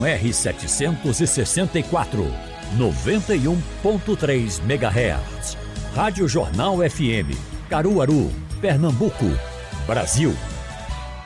R764, 91.3 MHz. Rádio Jornal FM, Caruaru, Pernambuco, Brasil.